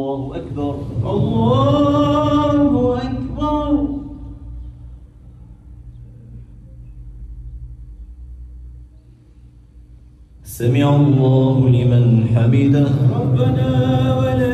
الله أكبر الله أكبر. سمع الله لمن حمده ربنا ولك